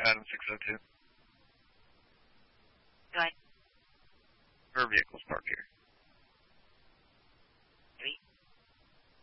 Adam 602. Go ahead. Her vehicle's parked here.